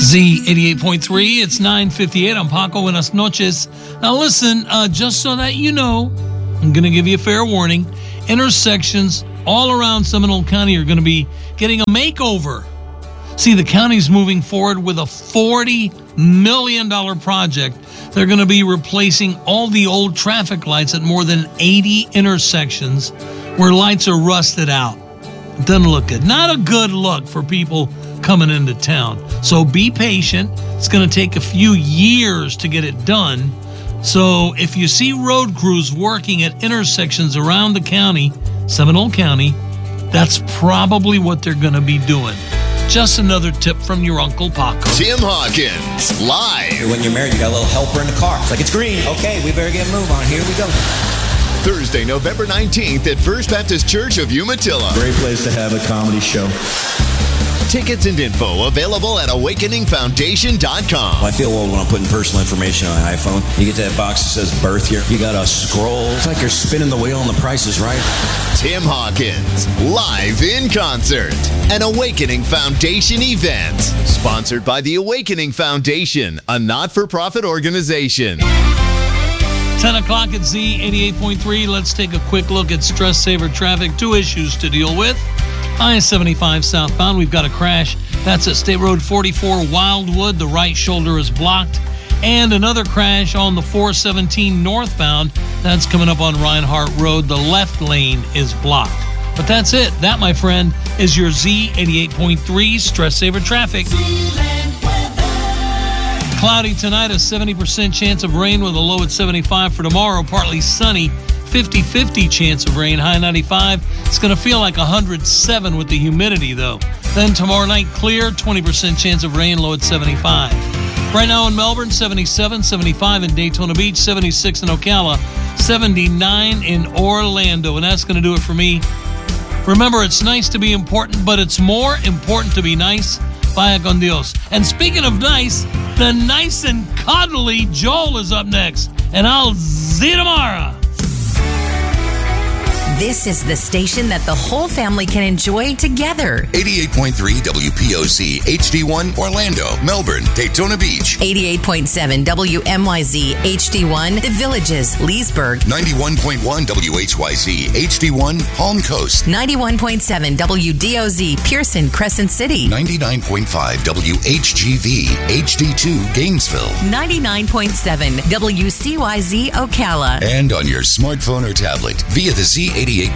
Z88.3, it's 9:58. I'm Paco. Buenas noches. Now listen, just so that you know, I'm going to give you a fair warning. Intersections all around Seminole County are going to be getting a makeover. See, the county's moving forward with a $40 million project. They're going to be replacing all the old traffic lights at more than 80 intersections where lights are rusted out. It doesn't look good. Not a good look for people coming into town. So be patient. It's going to take a few years to get it done. So if you see road crews working at intersections around the county, Seminole County, that's probably what they're going to be doing. Just another tip from your Uncle Paco. Tim Hawkins, live. When you're married, you got a little helper in the car. It's like, it's green. Okay, we better get a move on. Here we go. Thursday, November 19th at First Baptist Church of Umatilla. Great place to have a comedy show. Tickets and info available at awakeningfoundation.com. I feel old when I'm putting personal information on an iPhone. You get to that box that says birth year. You got to scroll. It's like you're spinning the wheel and the price is right. Tim Hawkins, live in concert. An Awakening Foundation event. Sponsored by the Awakening Foundation, a not-for-profit organization. 10 o'clock at Z88.3. Let's take a quick look at stress saver traffic. Two issues to deal with. I-75 southbound, we've got a crash. That's at State Road 44 Wildwood. The right shoulder is blocked. And another crash on the 417 northbound. That's coming up on Reinhardt Road. The left lane is blocked. But that's it. That, my friend, is your Z88.3 stress saver traffic. Cloudy tonight, a 70% chance of rain with a low at 75 for tomorrow. Partly sunny, 50-50 chance of rain, high 95. It's going to feel like 107 with the humidity, though. Then tomorrow night, clear, 20% chance of rain, low at 75. Right now in Melbourne, 77, 75 in Daytona Beach, 76 in Ocala, 79 in Orlando. And that's going to do it for me. Remember, it's nice to be important, but it's more important to be nice. Vaya con Dios. And speaking of nice, the nice and cuddly Joel is up next. And I'll see you tomorrow. This is the station that the whole family can enjoy together. 88.3 WPOC, HD1, Orlando, Melbourne, Daytona Beach. 88.7 WMYZ, HD1, The Villages, Leesburg. 91.1 WHYZ, HD1, Palm Coast. 91.7 WDOZ, Pearson, Crescent City. 99.5 WHGV, HD2, Gainesville. 99.7 WCYZ, Ocala. And on your smartphone or tablet via the Z88